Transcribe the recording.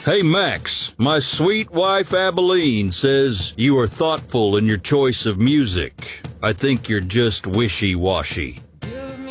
Hey Max, my sweet wife Abilene says you are thoughtful in your choice of music. I think you're just wishy-washy.